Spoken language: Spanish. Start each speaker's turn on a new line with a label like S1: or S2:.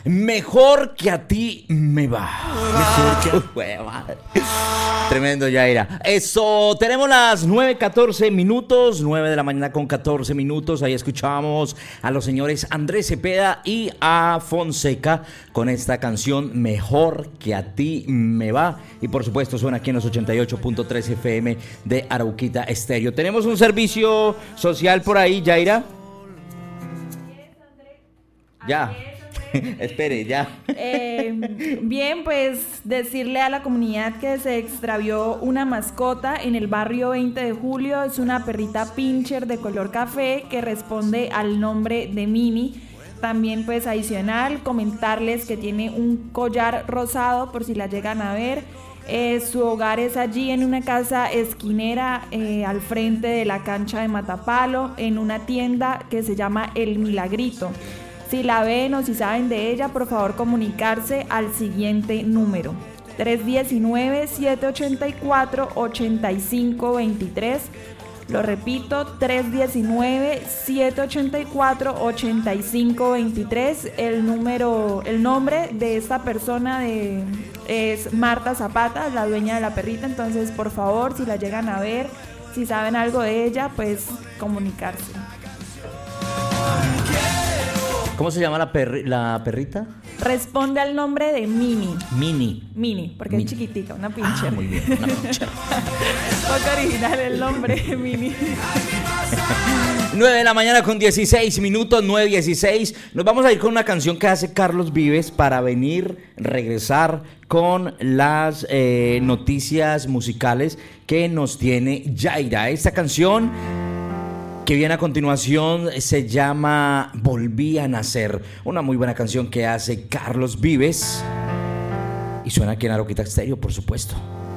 S1: Mejor que a ti me va. Mejor que... Tremendo, Yaira. Eso, tenemos las 9:14 minutos, 9 de la mañana con 14 minutos. Ahí escuchamos a los señores Andrés Cepeda y a Fonseca con esta canción Mejor que a ti me va. Y por supuesto suena aquí en los 88.3 FM de Arauquita Estéreo. Tenemos un servicio social por ahí, Yaira. Ya. Espere, ya.
S2: Bien, pues decirle a la comunidad que se extravió una mascota en el barrio 20 de julio. Es una perrita pincher de color café que responde al nombre de Mini. También pues adicional comentarles que tiene un collar rosado por si la llegan a ver. Su hogar es allí en una casa esquinera al frente de la cancha de Matapalo, en una tienda que se llama El Milagrito. Si la ven o si saben de ella, por favor comunicarse al siguiente número: 319-784-8523. Lo repito, 319-784-8523. El nombre de esta persona es Marta Zapata, la dueña de la perrita. Entonces, por favor, si la llegan a ver, si saben algo de ella, pues comunicarse.
S1: ¿Cómo se llama la perrita?
S2: Responde al nombre de Mini.
S1: Mini,
S2: porque es chiquitica, una pincher.
S1: Muy bien, una pincher.
S2: Poco original el nombre, Mini.
S1: 9 de la mañana con 16 minutos, 9:16. Nos vamos a ir con una canción que hace Carlos Vives para regresar con las noticias musicales que nos tiene Yaira. Esta canción que viene a continuación se llama Volví a nacer. Una muy buena canción que hace Carlos Vives. Y suena aquí en Arauquita Estéreo, por supuesto.